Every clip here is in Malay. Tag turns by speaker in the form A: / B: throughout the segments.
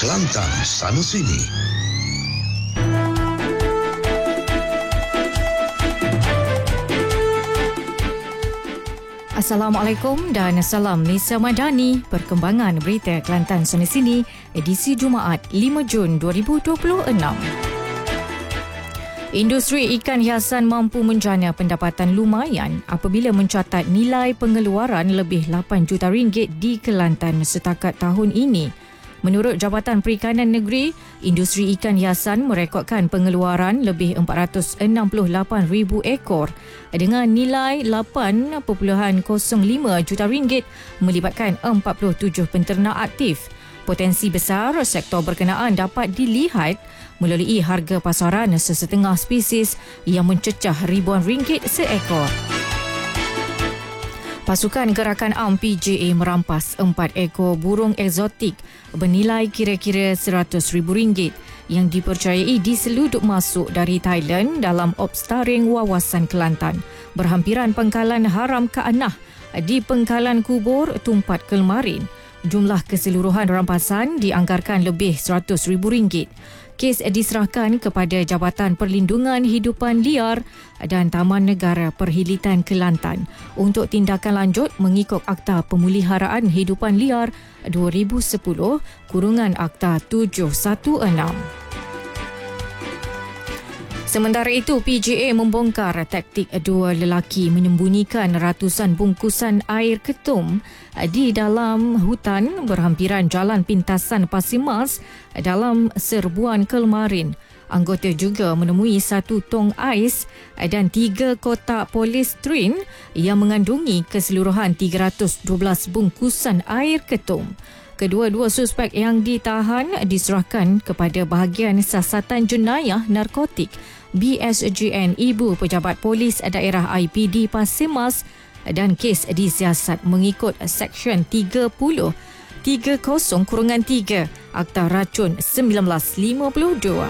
A: Kelantan sana sini.
B: Assalamualaikum dan salam Lisa Madani. Perkembangan berita Kelantan sana sini, edisi Jumaat 5 Jun 2026. Industri ikan hiasan mampu menjana pendapatan lumayan apabila mencatat nilai pengeluaran lebih 8 juta ringgit di Kelantan setakat tahun ini. Menurut Jabatan Perikanan Negeri, industri ikan hiasan merekodkan pengeluaran lebih 468,000 ekor dengan nilai 8.05 juta ringgit melibatkan 47 penternak aktif. Potensi besar sektor berkenaan dapat dilihat melalui harga pasaran sesetengah spesies yang mencecah ribuan ringgit seekor. Pasukan Gerakan Am PJA merampas 4 ekor burung eksotik bernilai kira-kira RM100,000 yang dipercayai diseluduk masuk dari Thailand dalam Opstaring Wawasan Kelantan, berhampiran pangkalan haram Kaanah di Pengkalan Kubur, Tumpat Kelmarin. Jumlah keseluruhan rampasan dianggarkan lebih RM100,000. Kes diserahkan kepada Jabatan Perlindungan Hidupan Liar dan Taman Negara Perhilitan Kelantan untuk tindakan lanjut mengikut Akta Pemeliharaan Hidupan Liar 2010 Akta 716. Sementara itu, PJA membongkar taktik dua lelaki menyembunyikan ratusan bungkusan air ketum di dalam hutan berhampiran Jalan Pintasan Pasir Mas dalam Serbuan Kelmarin. Anggota juga menemui 1 tong ais dan 3 kotak polistiren yang mengandungi keseluruhan 312 bungkusan air ketum. Kedua-dua suspek yang ditahan diserahkan kepada Bahagian Siasatan Jenayah Narkotik BSJN Ibu Pejabat Polis Daerah IPD Pasir Mas dan kes disiasat mengikut Seksyen 30-30-3 Akta Racun 1952.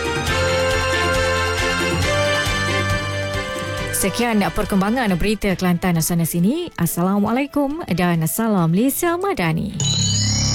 B: Sekian perkembangan berita Kelantan sana sini. Assalamualaikum dan salam Lisa Madani.